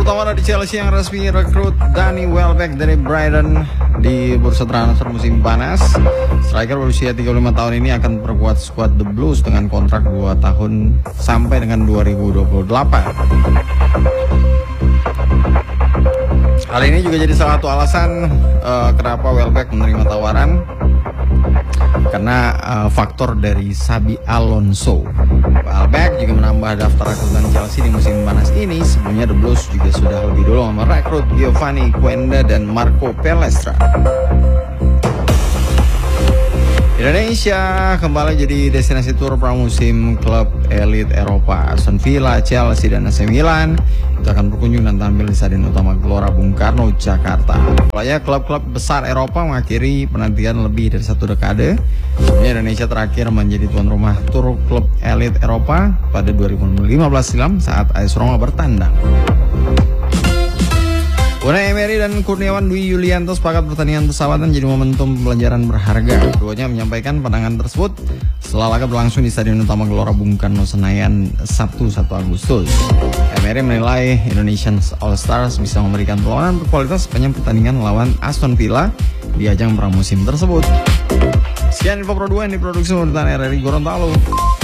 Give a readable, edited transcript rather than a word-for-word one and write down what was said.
pertama ada di Chelsea yang resmi rekrut Danny Welbeck dari Brighton di bursa transfer musim panas. Striker berusia 35 tahun ini akan memperkuat skuad The Blues dengan kontrak 2 tahun sampai dengan 2028. Hal ini juga jadi salah satu alasan kenapa Welbeck menerima tawaran, karena faktor dari Xabi Alonso. Welbeck juga menambah daftar rekrutan Chelsea di musim panas ini. Sebelumnya The Blues juga sudah lebih dulu merekrut Giovanni Quenda dan Marco Palestra. Indonesia kembali jadi destinasi tur pramusim klub elit Eropa. Aston Villa, Chelsea, dan AC Milan itu akan berkunjung dan tampil di Stadion Utama Gelora Bung Karno, Jakarta. Soalnya klub-klub besar Eropa mengakhiri penantian lebih dari 1 dekade. Sebelumnya Indonesia terakhir menjadi tuan rumah tur klub elit Eropa pada 2015 silam saat AS Roma bertandang. Unai Emery dan Kurniawan Dwi Yulianto sepakat pertandingan persahabatan jadi momentum pembelajaran berharga. Keduanya menyampaikan pandangan tersebut setelah laga berlangsung di Stadion Utama Gelora Bung Karno Senayan Sabtu 1 Agustus. Emery menilai Indonesian All Stars bisa memberikan perlawanan berkualitas sepanjang pertandingan melawan Aston Villa di ajang pramusim tersebut. Sekian info Pro 2 yang diproduksi oleh RRI Gorontalo.